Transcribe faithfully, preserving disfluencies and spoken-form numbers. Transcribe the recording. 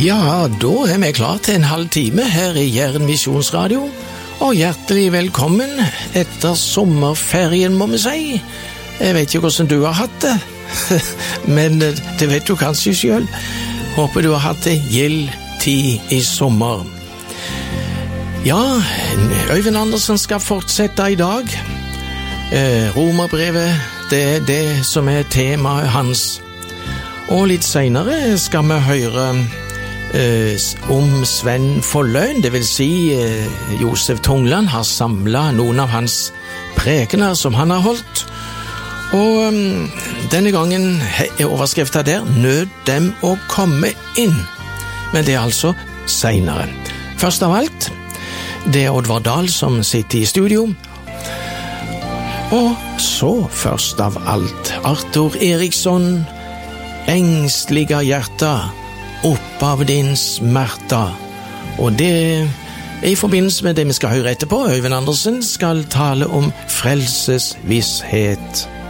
Ja, da er vi klar til en halv time her i Jæren Misjonsradio, og hjertelig velkommen etter sommerferien, må vi si. Jeg vet ikke hvordan du har hatt det, men det vet du kanskje selv. Håper du har hatt det gild tid i sommer. Ja, Øyvind Andersen skal fortsette i dag. Eh, Romerbrevet, det er det som er temaet hans. Og litt senere skal vi høre eh, om Sven Folløen, det vil si eh, Josef Tungland har samlet noen av hans prekener som han har holdt. Og um, denne gangen er overskriften der «Nød dem å komme inn». Men det er altså senere. Først av alt, det er Oddvar Dahl som sitter i studio. Og så først av alt, Arthur Eriksson, «Engstliga hjärta, opp av din smärta». Og det er i forbindelse med det vi skal høre etterpå. Øyvind Andersen skal tale om frelsesvisshet.